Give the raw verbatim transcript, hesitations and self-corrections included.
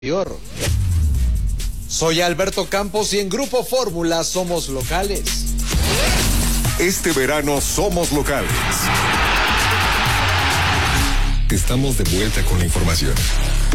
Soy Alberto Campos y en Grupo Fórmula somos locales. Este verano somos locales. Estamos de vuelta con la información.